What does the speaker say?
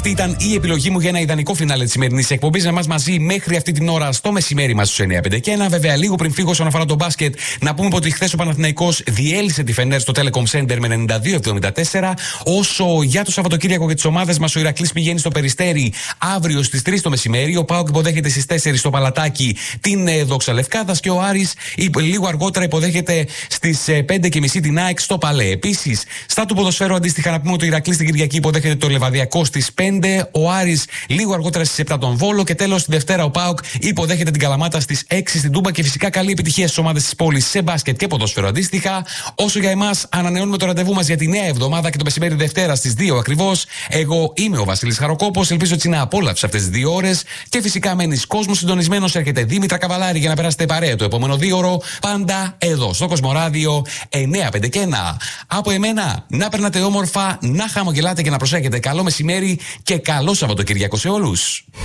Αυτή ήταν η επιλογή μου για ένα ιδανικό φινάλε τη σημερινής εκπομπής. Να μας μαζί μέχρι αυτή την ώρα στο μεσημέρι μας στους 9-5 και 1. Βέβαια, λίγο πριν φύγω όσον αφορά το μπάσκετ, να πούμε ότι χθες ο Παναθηναϊκός διέλυσε τη Φενέρ στο Telecom Center με 92-74. Όσο για το Σαββατοκύριακο για τις ομάδες μας, ο Ηρακλής πηγαίνει στο Περιστέρι αύριο στις 3 το μεσημέρι. Ο ΠΑΟΚ υποδέχεται στις 4 στο Παλατάκι την Δόξα Λευκάδας και ο Άρης λίγο αργότερα υποδέχεται στις 5:30 την ΑΕΚ στο Παλέ. Επίσης, στα του ποδοσφαίρου αντίστοιχα να πούμε ότι ο Ηρακλής την Κυριακή υποδέχεται το Λεβαδιακό στις 5, ο Άρης λίγο αργότερα στις 7 τον Βόλο και τέλος τη Δευτέρα ο ΠΑΟΚ υποδέχεται την Καλαμάτα στις 6 στην Τούμπα και φυσικά καλή επιτυχία στις ομάδες της πόλης σε μπάσκετ και ποδόσφαιρο αντίστοιχα. Όσο για εμάς, ανανεώνουμε το ραντεβού μας για τη νέα εβδομάδα και το μεσημέρι Δευτέρα στις 2 ακριβώς. Εγώ είμαι ο Βασίλης Χαροκόπος, ελπίζω έτσι να απόλαυσε αυτές τις 2 ώρες και φυσικά μένεις κόσμος συντονισμένος. Έρχεται Δήμητρα Καβαλάρη για να περάσετε παρέα το επόμενο 2ωρο, πάντα εδώ στο Κοσμοράδιο 9-5 και 1. Από εμένα, να περνάτε όμορφα, να χαμογελάτε και να προσέχετε. Καλό μεσημέρι και καλό Σαββατοκύριακο σε όλους.